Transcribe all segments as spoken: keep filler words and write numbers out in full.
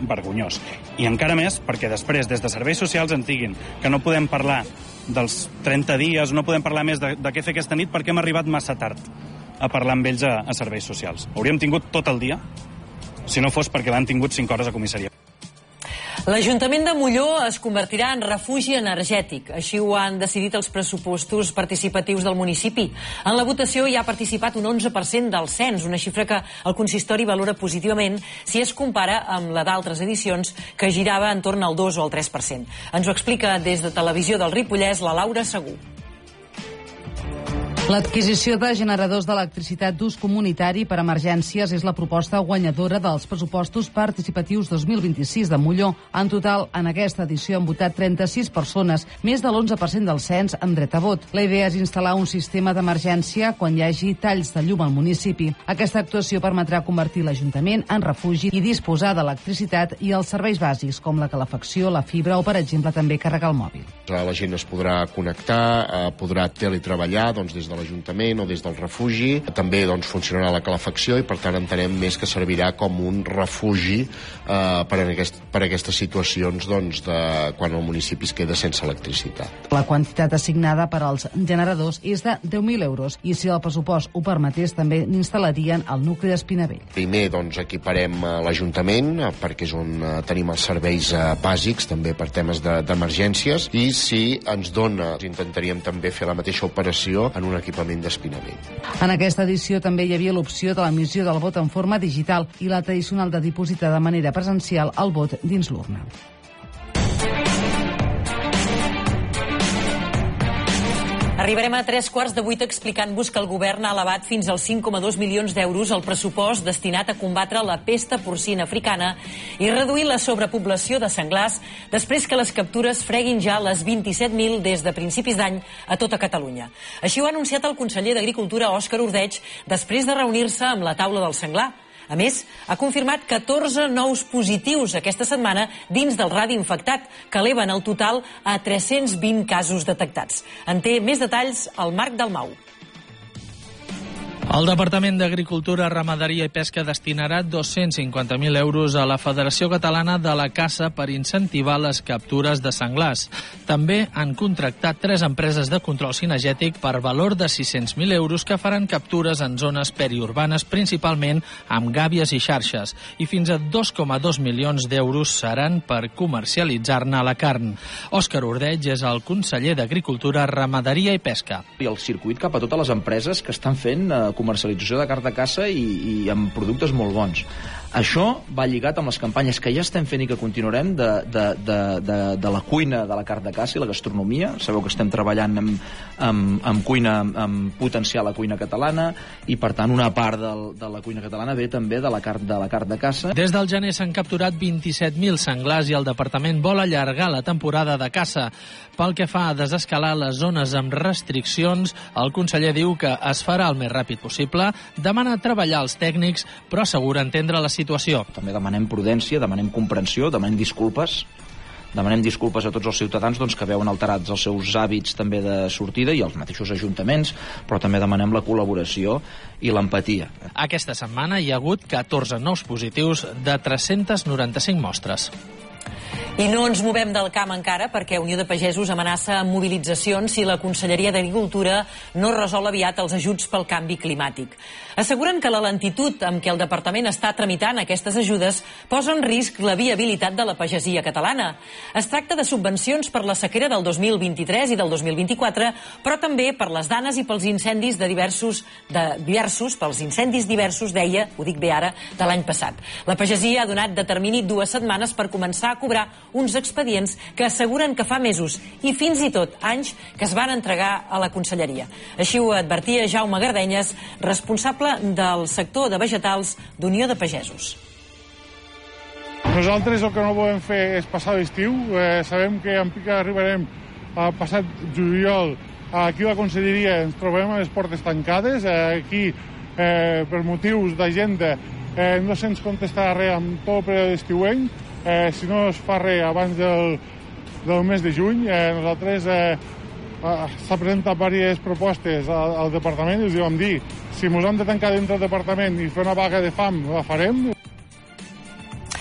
vergonyós. I encara més perquè després, des de serveis socials, ens diguin que no podem parlar dels trenta dies, no podem parlar més de, de què fer aquesta nit perquè hem arribat massa tard a parlar amb ells a, a serveis socials. Hauríem tingut tot el dia si no fos perquè l'han tingut cinc hores a comissaria. L'Ajuntament de Molló es convertirà en refugi energètic. Així ho han decidit els pressupostos participatius del municipi. En la votació hi ha participat un onze per cent del cens, una xifra que el consistori valora positivament si es compara amb la d'altres edicions, que girava en torn al dos o al tres per cent. Ens ho explica des de Televisió del Ripollès la Laura Segú. L'adquisició de generadors d'electricitat d'ús comunitari per emergències és la proposta guanyadora dels pressupostos participatius dos mil vint-i-sis de Molló. En total, en aquesta edició han votat trenta-sis persones, més de l'onze per cent del cens amb dret a vot. La idea és instal·lar un sistema d'emergència quan hi hagi talls de llum al municipi. Aquesta actuació permetrà convertir l'Ajuntament en refugi i disposar d'electricitat i els serveis bàsics, com la calefacció, la fibra o, per exemple, també carregar el mòbil. La gent es podrà connectar, podrà teletreballar doncs, des de l'Ajuntament o des del refugi. També doncs, funcionarà la calefacció i per tant entenem més que servirà com un refugi eh, per, en aquest, per a aquestes situacions doncs, de, quan el municipi es queda sense electricitat. La quantitat assignada per als generadors és de deu mil euros i si el pressupost ho permetés també n'instal·larien al nucli d'Espinavell. Primer doncs, equiparem l'Ajuntament eh, perquè és on eh, tenim els serveis eh, bàsics també per temes d'emergències de, i si ens dona intentaríem també fer la mateixa operació en un equipament d'Espinavell. En aquesta edició també hi havia l'opció de l'emissió del vot en forma digital i la tradicional de dipositar de manera presencial el vot dins l'urna. Arribarem a tres quarts de vuit explicant-vos que el govern ha elevat fins als cinc coma dos milions d'euros el pressupost destinat a combatre la pesta porcina africana i reduir la sobrepoblació de senglars després que les captures freguin ja les vint-i-set mil des de principis d'any a tota Catalunya. Així ho ha anunciat el conseller d'Agricultura, Òscar Ordeig, després de reunir-se amb la taula del senglar. A més, ha confirmat catorze nous positius aquesta setmana dins del radi infectat, que eleven el total a tres-cents vint casos detectats. En té més detalls al Marc Dalmau. El Departament d'Agricultura, Ramaderia i Pesca destinarà dos-cents cinquanta mil euros a la Federació Catalana de la Caça per incentivar les captures de senglars. També han contractat tres empreses de control cinegètic per valor de sis-cents mil euros que faran captures en zones periurbanes, principalment amb gàbies i xarxes, i fins a dos coma dos milions d'euros seran per comercialitzar-ne la carn. Òscar Ordeig és el conseller d'Agricultura, Ramaderia i Pesca. I el circuit cap a totes les empreses que estan fent eh, comercialització de carn de caça i, i amb productes molt bons. Això va lligat amb les campanyes que ja estem fent i que continuarem de, de, de, de, de la cuina de la carn de caça i la gastronomia. Sabeu que estem treballant amb, amb, amb cuina, amb potenciar la cuina catalana i, per tant, una part del, de la cuina catalana ve també de la carn de, la carn de caça. Des del gener s'han capturat vint-i-set mil senglars i el departament vol allargar la temporada de caça. Pel que fa a desescalar les zones amb restriccions, el conseller diu que es farà el més ràpid possible, demana treballar als tècnics, però assegura entendre la situació. També demanem prudència, demanem comprensió, demanem disculpes, demanem disculpes a tots els ciutadans doncs, que veuen alterats els seus hàbits també de sortida i els mateixos ajuntaments, però també demanem la col·laboració i l'empatia. Aquesta setmana hi ha hagut catorze nous positius de tres-cents noranta-cinc mostres. I no ens movem del camp encara perquè Unió de Pagesos amenaça amb mobilitzacions si la Conselleria d'Agricultura no resol aviat els ajuts pel canvi climàtic. Asseguren que la lentitud amb què el departament està tramitant aquestes ajudes posa en risc la viabilitat de la pagesia catalana. Es tracta de subvencions per la sequera del dos mil vint-i-tres i del dos mil vint-i-quatre, però també per les danes i pels incendis de diversos, de diversos, pels incendis diversos, deia, ho dic bé ara, de l'any passat. La pagesia ha donat de termini dues setmanes per començar a cobrar uns expedients que asseguren que fa mesos i fins i tot anys que es van entregar a la Conselleria. Així ho advertia Jaume Gardenyes, responsable del sector de vegetals d'Unió de Pagesos. Nosaltres el que no volem fer és passar l'estiu. Eh, sabem que en pica arribarem al passat juliol. Aquí a la Conselleria ens trobem a les portes tancades. Eh, aquí, eh, per motius d'agenda, eh, no se'ns contestarà res amb tot el període estiuenc. Eh, si no es fa res abans del, del mes de juny, eh, nosaltres eh, s'ha presentat diverses propostes al, al departament i us vam dir, si ens hem de tancar dintre del departament i fer una vaga de fam, la farem.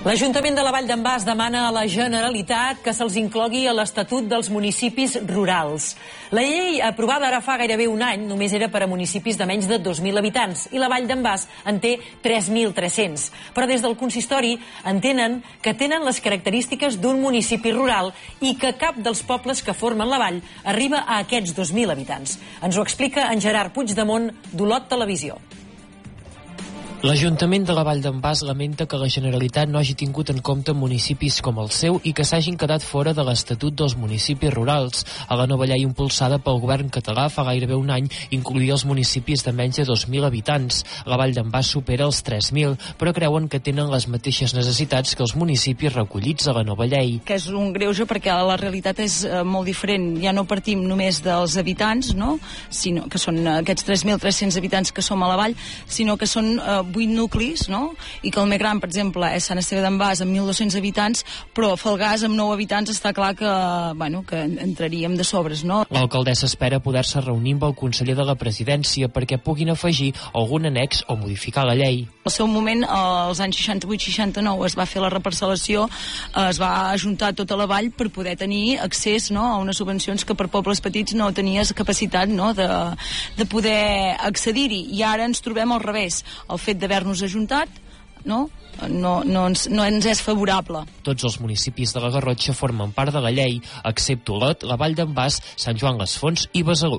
L'Ajuntament de la Vall d'en Bas demana a la Generalitat que se'ls inclogui a l'Estatut dels municipis rurals. La llei aprovada ara fa gairebé un any només era per a municipis de menys de dos mil habitants i la Vall d'en Bas en té tres mil tres-cents. Però des del consistori entenen que tenen les característiques d'un municipi rural i que cap dels pobles que formen la vall arriba a aquests dos mil habitants. Ens ho explica en Gerard Puigdemont d'Olot Televisió. L'Ajuntament de la Vall d'en Bas lamenta que la Generalitat no hagi tingut en compte municipis com el seu i que s'hagin quedat fora de l'Estatut dels municipis rurals. A la nova llei impulsada pel govern català fa gairebé un any incloïa els municipis de menys de dos mil habitants. La Vall d'en Bas supera els tres mil, però creuen que tenen les mateixes necessitats que els municipis recollits a la nova llei. Que és un greuge perquè la realitat és eh, molt diferent. Ja no partim només dels habitants, no? Sinó que són aquests tres mil tres-cents habitants que som a la vall, sinó que són eh, vuit nuclis, no? I que el més gran, per exemple, és Sant Esteve d'en Bas amb mil dos-cents habitants, però a Falgars amb nou habitants està clar que, bueno, que entraríem de sobres, no? L'alcaldessa espera poder-se reunir amb el conseller de la presidència perquè puguin afegir algun annex o modificar la llei. Al seu moment, als anys seixanta-vuit seixanta-nou, es va fer la reparcel·lació, es va ajuntar tota la vall per poder tenir accés, no, a unes subvencions que per pobles petits no tenies capacitat, no, de, de poder accedir-hi. I ara ens trobem al revés. El fet d'haver-nos ajuntat, no? No, no, ens, no ens és favorable. Tots els municipis de la Garrotxa formen part de la llei, excepte Olot, la Vall d'en Bas, Sant Joan les Fonts i Besalú.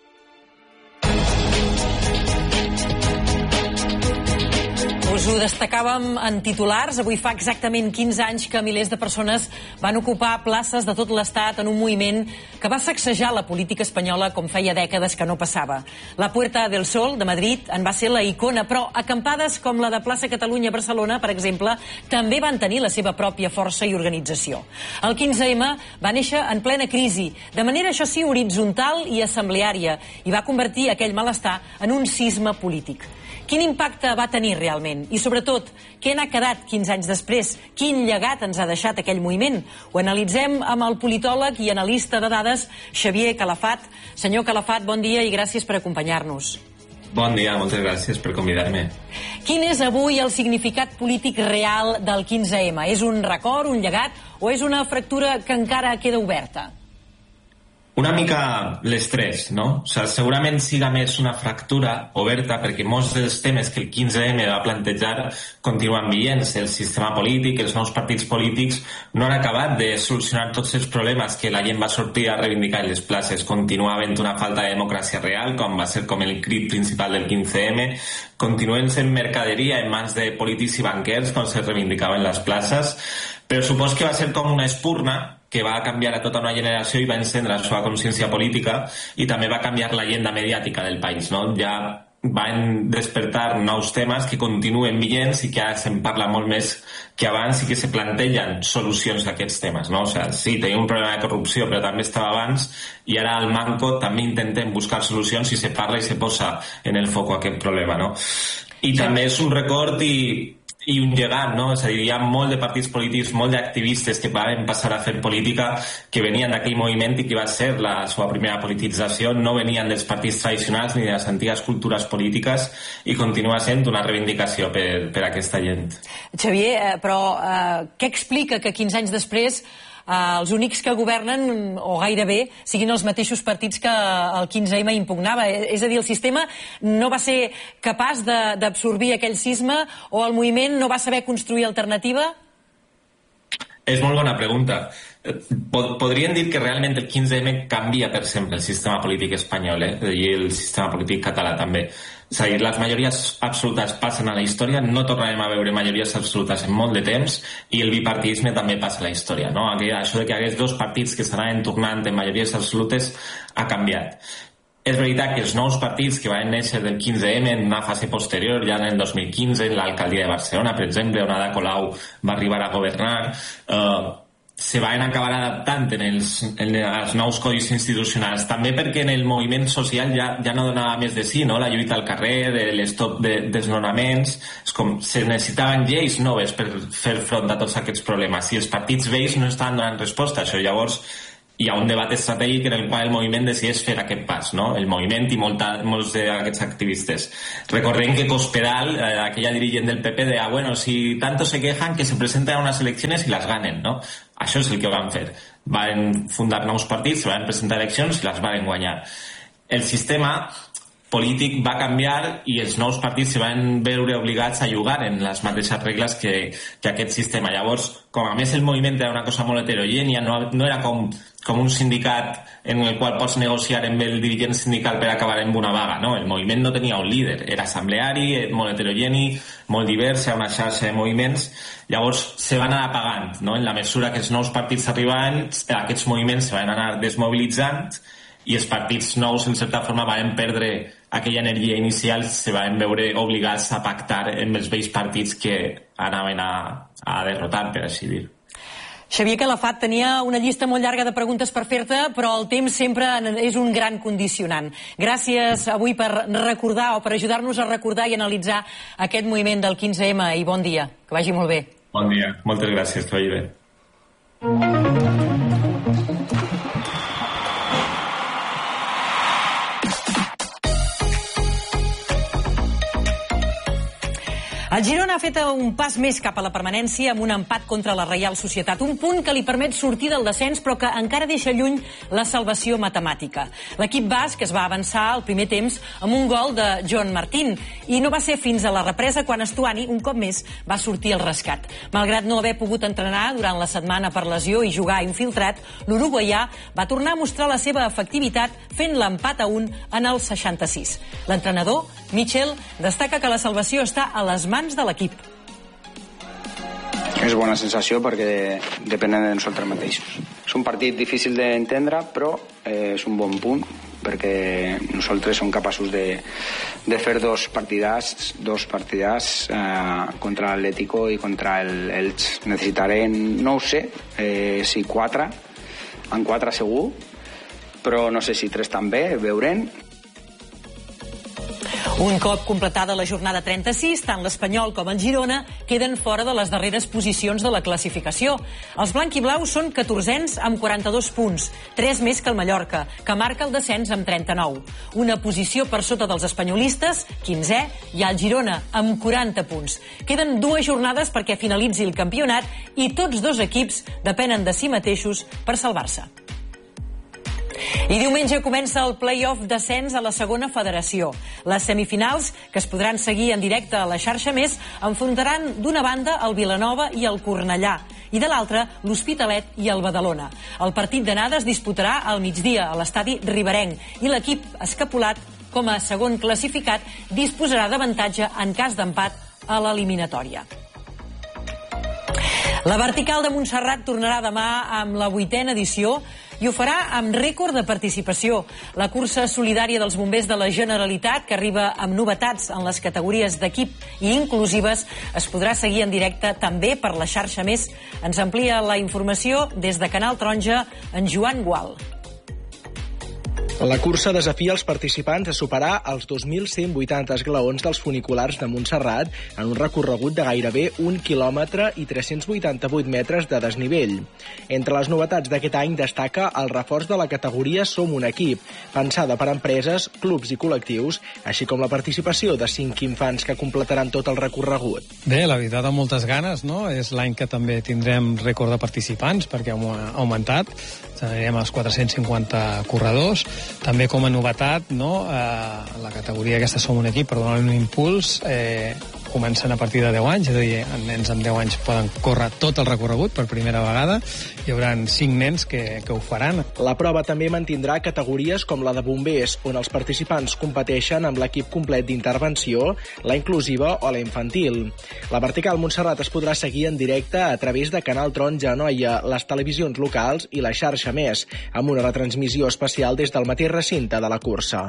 Us ho destacàvem en titulars. Avui fa exactament quinze anys que milers de persones van ocupar places de tot l'Estat en un moviment que va sacsejar la política espanyola com feia dècades que no passava. La Puerta del Sol de Madrid en va ser la icona, però acampades com la de Plaça Catalunya a Barcelona, per exemple, també van tenir la seva pròpia força i organització. El quinze ema va néixer en plena crisi, de manera, això sí, horitzontal i assembleària, i va convertir aquell malestar en un sisme polític. Quin impacte va tenir realment? I sobretot, què n'ha quedat quinze anys després? Quin llegat ens ha deixat aquell moviment? Ho analitzem amb el politòleg i analista de dades Xavier Calafat. Senyor Calafat, bon dia i gràcies per acompanyar-nos. Bon dia, moltes gràcies per convidar-me. Quin és avui el significat polític real del quinze ema? És un record, un llegat o és una fractura que encara queda oberta? Una mica les tres, no? O sigui, segurament siga més una fractura oberta perquè molts dels temes que el quinze ema va plantejar continuen vigents. El sistema polític, els nous partits polítics no han acabat de solucionar tots els problemes que la gent va sortir a reivindicar en les places. Continua havent una falta de democràcia real, com va ser com el crit principal del quinze ema. Continuen sent mercaderia en mans de polítics i banquers, com se reivindicava en les places. Però supos que va ser com una espurna que va canviar a tota una generació i va encendre la seva consciència política i també va canviar l'agenda mediàtica del país, no? Ja van despertar nous temes que continuen vigents i que ara se'n parla molt més que abans i que se plantegen solucions d'aquests temes, no? O sigui, sí, tenim un problema de corrupció, però també estava abans i ara al Manco també intentem buscar solucions i se parla i se posa en el foc aquest problema, no? I també és un record i i un llegat, no? És a dir, hi ha molt de partits polítics, molt d'activistes que van passar a fer política, que venien d'aquell moviment i que va ser la seva primera politització, no venien dels partits tradicionals ni de les antigues cultures polítiques i continua sent una reivindicació per, per aquesta gent. Xavier, però eh, què explica que quinze anys després Uh, els únics que governen, o gairebé, siguin els mateixos partits que el quinze ema impugnava? És a dir, el sistema no va ser capaç d'absorbir aquell sisme o el moviment no va saber construir alternativa? És molt bona pregunta. Podríem dir que realment el quinze ema canvia per sempre el sistema polític espanyol, eh? I el sistema polític català també. És a dir, les majories absolutes passen a la història, no tornarem a veure majories absolutes en molt de temps i el bipartidisme també passa a la història, no? Això de que hi hagués dos partits que s'anaven tornant en majories absolutes ha canviat. És veritat que els nous partits que van néixer del quinze ema en una fase posterior, ja en el dos mil quinze, en l'alcaldia de Barcelona, per exemple, on Ada Colau va arribar a governar, eh, se van acabar adaptant en els, en els nous codis institucionals, també perquè en el moviment social ja, ja no donava més de sí, no? La lluita al carrer, l'estop de desnonaments, és com se necessitaven lleis noves per fer front a tots aquests problemes i els partits vells no estaven donant resposta a això. Llavors hi ha un debat estratègic en el qual el moviment decideix fer aquest pas, no? El moviment i molta, molts d'aquests activistes. Recordem que Cospedal, eh, aquella dirigent del P P, deia, bueno, si tanto se quejan que se presenten a unes eleccions i les ganen, no? Això és el que van fer. Van fundar nous partits, se van presentar eleccions i les van guanyar. El sistema polític va canviar i els nous partits se van veure obligats a jugar en les mateixes regles que, que aquest sistema. Llavors, com a més el moviment era una cosa molt heterogènia, no, no era com, com un sindicat en el qual pots negociar amb el dirigent sindical per acabar amb una vaga, no? El moviment no tenia un líder, era assembleari, molt heterogeni, molt divers, era una xarxa de moviments. Llavors se van anar apagant, no? En la mesura que els nous partits arribaven, aquests moviments se van anar desmobilitzant i els partits nous, en certa forma, van perdre aquella energia inicial, se van veure obligats a pactar amb els vells partits que anaven a, a derrotar, per així dir. Xavier Calafat tenia una llista molt llarga de preguntes per fer-te, però el temps sempre és un gran condicionant. Gràcies avui per recordar o per ajudar-nos a recordar i analitzar aquest moviment del quinze ema i bon dia. Que vagi molt bé. Bon dia. Moltes gràcies. Que vagi bé. El Girona ha fet un pas més cap a la permanència amb un empat contra la Reial Societat, un punt que li permet sortir del descens però que encara deixa lluny la salvació matemàtica. L'equip basc es va avançar al primer temps amb un gol de John Martín i no va ser fins a la represa quan Estuani, un cop més, va sortir al rescat. Malgrat no haver pogut entrenar durant la setmana per lesió i jugar infiltrat, l'uruguaià va tornar a mostrar la seva efectivitat fent l'empat a un en el seixanta-sis. L'entrenador, Michel, destaca que la salvació està a les mans de l'equip. És bona sensació perquè depenem de nosaltres mateixos. És un partit difícil d'entendre, però eh, és un bon punt perquè nosaltres som capaços de, de fer dos partidars, dos partidars eh, contra l'Atlético i contra el Elx. Necessitarem, no ho sé, eh, si quatre, en quatre segur, però no sé si tres també, veurem. Un cop completada la jornada trenta-sis, tant l'Espanyol com el Girona queden fora de les darreres posicions de la classificació. Els blanquiblaus són catorzens amb quaranta-dos punts, tres més que el Mallorca, que marca el descens amb trenta-nou. Una posició per sota dels espanyolistes, quinzè, i el Girona amb quaranta punts. Queden dues jornades perquè finalitzi el campionat i tots dos equips depenen de si mateixos per salvar-se. I diumenge comença el play-off d'ascens a la segona federació. Les semifinals, que es podran seguir en directe a la xarxa Més, enfrontaran d'una banda el Vilanova i el Cornellà, i de l'altra l'Hospitalet i el Badalona. El partit d'anada es disputarà al migdia a l'estadi Riberenc i l'equip escapulat, com a segon classificat, disposarà d'avantatge en cas d'empat a l'eliminatòria. La Vertical de Montserrat tornarà demà amb la vuitena edició i ho farà amb rècord de participació. La cursa solidària dels bombers de la Generalitat, que arriba amb novetats en les categories d'equip i inclusives, es podrà seguir en directe també per la xarxa Més. Ens amplia la informació des de Canal Taronja en Joan Gual. La cursa desafia els participants a superar els dos mil cent vuitanta esglaons dels funiculars de Montserrat en un recorregut de gairebé un quilòmetre i tres-cents vuitanta-vuit metres de desnivell. Entre les novetats d'aquest any destaca el reforç de la categoria Som un equip, pensada per empreses, clubs i col·lectius, així com la participació de cinc infants que completaran tot el recorregut. Bé, la veritat, amb moltes ganes, no? És l'any que també tindrem rècord de participants, perquè ha augmentat. Anirem als quatre-cents cinquanta corredors. També com a novetat, no, eh, la categoria aquesta Som un equip, per donar un impuls, eh, comencen a partir de deu anys, és a dir, els nens amb deu anys poden córrer tot el recorregut per primera vegada. Hi haurà cinc nens que, que ho faran. La prova també mantindrà categories com la de bombers, on els participants competeixen amb l'equip complet d'intervenció, la inclusiva o la infantil. La Vertical Montserrat es podrà seguir en directe a través de Canal Taronja Anoia, les televisions locals i la xarxa Més, amb una retransmissió especial des del mateix recinte de la cursa.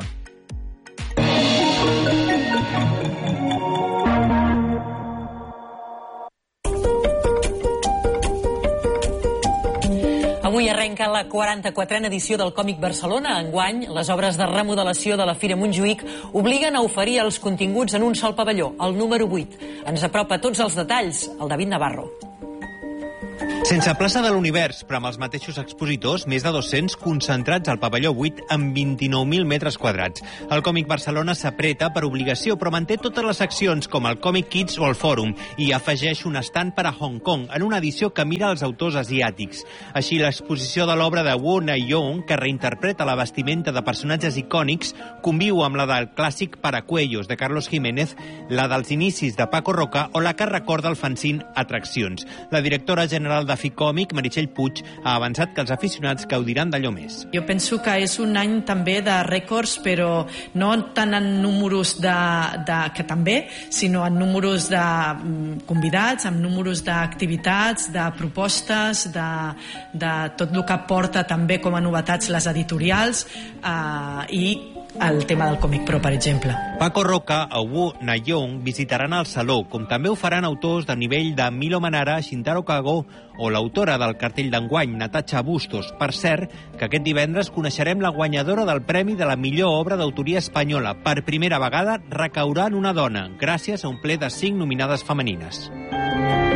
Avui arrenca la quaranta-quatrena edició del Còmic Barcelona. Enguany, les obres de remodelació de la Fira Montjuïc obliguen a oferir els continguts en un sol pavelló, el número vuit. Ens apropa tots els detalls, el David Navarro. Sense plaça de l'univers, però amb els mateixos expositors, més de dos-cents concentrats al pavelló vuit amb vint-i-nou mil metres quadrats. El Còmic Barcelona s'apreta per obligació, però manté totes les seccions, com el Còmic Kids o el Fòrum, i afegeix un estand per a Hong Kong, en una edició que mira els autors asiàtics. Així, l'exposició de l'obra de Wu Na-yong, que reinterpreta la vestimenta de personatges icònics, conviu amb la del clàssic Paracuellos, de Carlos Jiménez, la dels inicis de Paco Roca o la que recorda el fanzine Atraccions. La directora general de Ficòmic, Meritxell Puig, ha avançat que els aficionats gaudiran d'allò més. Jo penso que és un any també de rècords, però no tant en números de, de, que també, sinó en números de convidats, en números d'activitats, de propostes, de, de tot el que porta també com a novetats les editorials eh, i el tema del Còmic Pro, per exemple. Paco Roca o Wu Na-yong visitaran el Saló, com també ho faran autors de nivell de Milo Manara, Shintaro Kago o l'autora del cartell d'enguany, Natasha Bustos. Per cert, que aquest divendres coneixerem la guanyadora del Premi de la millor obra d'autoria espanyola. Per primera vegada recaurà en una dona, gràcies a un ple de cinc nominades femenines.